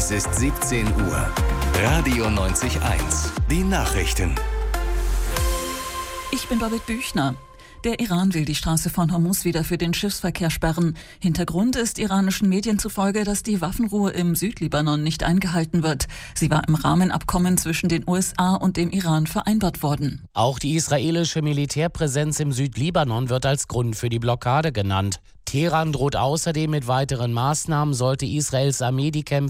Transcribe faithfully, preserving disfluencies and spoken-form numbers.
Es ist siebzehn Uhr. Radio neunzig eins. Die Nachrichten. Ich bin Babette Büchner. Der Iran will die Straße von Hormuz wieder für den Schiffsverkehr sperren. Hintergrund ist iranischen Medien zufolge, dass die Waffenruhe im Südlibanon nicht eingehalten wird. Sie war im Rahmenabkommen zwischen den U S A und dem Iran vereinbart worden. Auch die israelische Militärpräsenz im Südlibanon wird als Grund für die Blockade genannt. Teheran droht außerdem mit weiteren Maßnahmen, sollte Israels Armee die Kämpfe